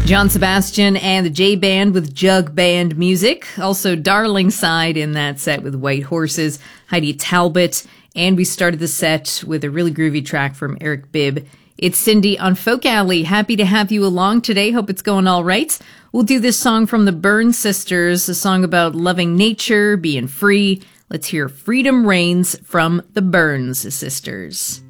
John Sebastian and the J Band with Jug Band music. Also Darling Side in that set with White Horses, Heidi Talbot. And we started the set with a really groovy track from Eric Bibb. It's Cindy on Folk Alley. Happy to have you along today. Hope it's going all right. We'll do this song from the Burns Sisters, a song about loving nature, being free. Let's hear Freedom Reigns from the Burns Sisters.